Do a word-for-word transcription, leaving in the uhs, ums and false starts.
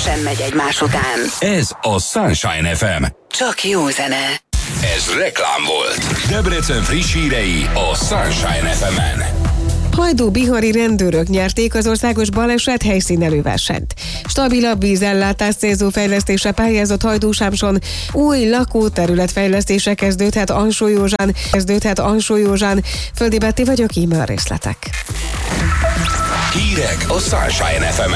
rendszeresen megy egymás után. Ez a Sunshine ef em. Csak jó zene. Ez reklám volt. Debrecen friss hírei a Sunshine ef emen. Hajdú-bihari rendőrök nyerték az országos baleset helyszínelő versenyt. Stabilabb vízellátás célzó fejlesztése pályázott Hajdú-Sámson. Új lakóterületfejlesztése kezdődhet Alsó-Józsán, kezdődhet Alsó-Józsán. Földi Betti vagyok, íme a részletek. Hírek a Sunshine ef emen.